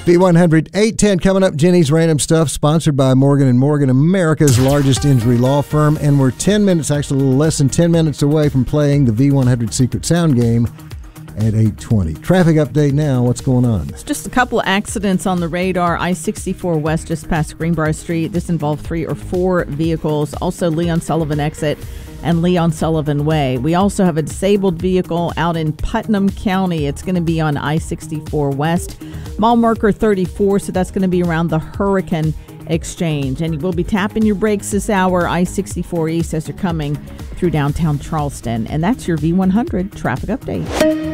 V100 810 coming up. Jenny's Random Stuff, sponsored by Morgan & Morgan, America's largest injury law firm. And we're 10 minutes, actually a little less than 10 minutes away from playing the V100 Secret Sound game at 8:20. Traffic update now. What's going on? It's just a couple of accidents on the radar. I-64 West just past Greenbrier Street. This involved 3 or 4 vehicles. Also Leon Sullivan exit and Leon Sullivan Way. We also have a disabled vehicle out in Putnam County. It's going to be on I-64 West. Mile marker 34, so that's going to be around the Hurricane Exchange. And we'll be tapping your brakes this hour, I-64 East, as you're coming through downtown Charleston. And that's your V100 traffic update.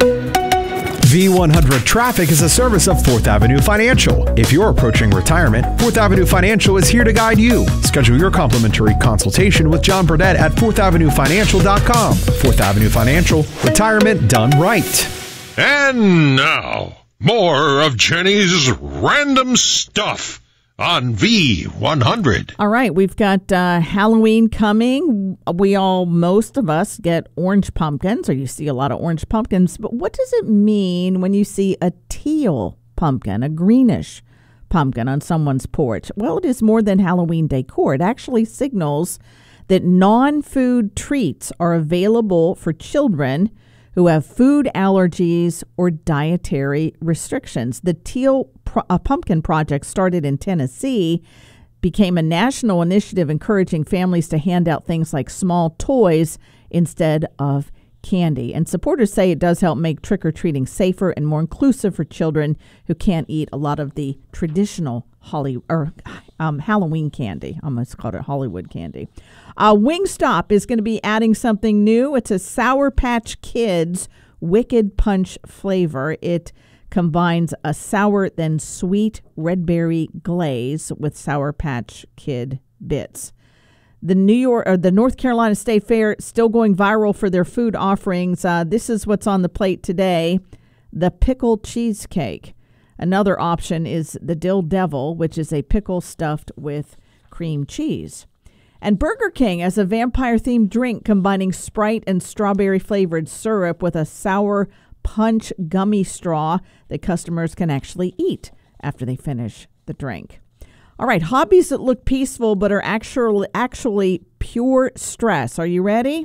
V100 Traffic is a service of 4th Avenue Financial. If you're approaching retirement, 4th Avenue Financial is here to guide you. Schedule your complimentary consultation with John Burdett at 4thavenuefinancial.com. 4th Avenue Financial, retirement done right. And now, more of Jenny's Random Stuff on V100. All right, we've got Halloween coming. Most of us get orange pumpkins, or you see a lot of orange pumpkins. But what does it mean when you see a teal pumpkin, a greenish pumpkin on someone's porch? Well, it is more than Halloween decor. It actually signals that non-food treats are available for children who have food allergies or dietary restrictions. The Teal Pumpkin Project started in Tennessee, became a national initiative encouraging families to hand out things like small toys instead of candy. And supporters say it does help make trick-or-treating safer and more inclusive for children who can't eat a lot of the traditional Halloween candy. I almost called it Hollywood candy. Wingstop is going to be adding something new. It's a Sour Patch Kids Wicked Punch flavor. It combines a sour then sweet red berry glaze with Sour Patch Kid bits. The North Carolina State Fair still going viral for their food offerings. This is what's on the plate today: the pickle cheesecake. Another option is the Dill Devil, which is a pickle stuffed with cream cheese. And Burger King has a vampire-themed drink combining Sprite and strawberry-flavored syrup with a sour punch gummy straw that customers can actually eat after they finish the drink. All right, hobbies that look peaceful but are actually pure stress. Are you ready?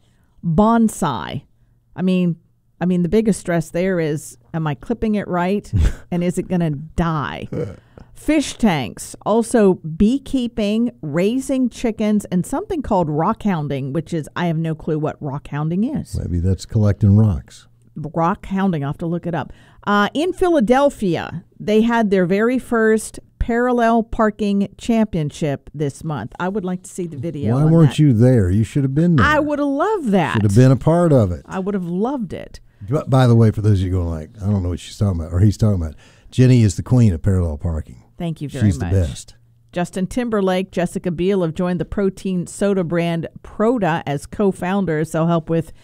Bonsai. I mean, the biggest stress there is, am I clipping it right? And is it going to die? Fish tanks, also beekeeping, raising chickens, and something called rock hounding, which is, I have no clue what rock hounding is. Maybe that's collecting rocks. Rock hounding, I'll have to look it up. In Philadelphia, they had their very first parallel parking championship this month. I would like to see the video. Why weren't you there? You should have been there. I would have loved that. Should have been a part of it. I would have loved it. By the way, for those of you going like, I don't know what she's talking about, or he's talking about, Jenny is the queen of parallel parking. Thank you very much. She's the best. Justin Timberlake, Jessica Biel have joined the protein soda brand Proda as co-founders. They'll help with